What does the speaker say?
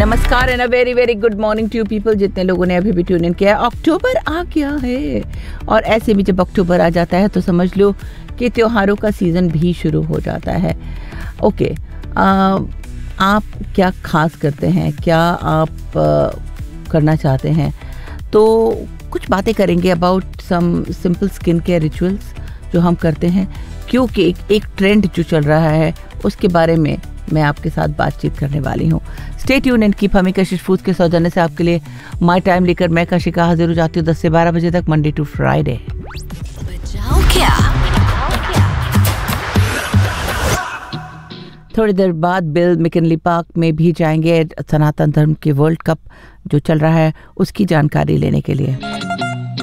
नमस्कार and a very very good morning to you people, जितने लोगों ने अभी भी ट्यून इन किया है। अक्टूबर आ गया है और ऐसे भी जब अक्टूबर आ जाता है तो समझ लो कि त्योहारों का सीज़न भी शुरू हो जाता है। ओके, आप क्या खास करते हैं, क्या आप करना चाहते हैं? तो कुछ बातें करेंगे about some simple skin care rituals जो हम करते हैं, क्योंकि एक ट्रेंड जो चल रहा है उसके बारे में मैं आपके साथ बातचीत करने वाली हूँ। स्टे ट्यून एंड कीप हमी कशिश फूड्स के सौजन्य से आपके लिए माय टाइम लेकर मैं कशिका हाजिर हो जाती हूँ 10 से 12 बजे तक, मंडे टू फ्राइडे। बचाओ क्या? थोड़ी देर बाद बिल मैकिनली पार्क में भी जाएंगे सनातन धर्म के वर्ल्ड कप जो चल रहा है उसकी जानकारी लेने के लिए।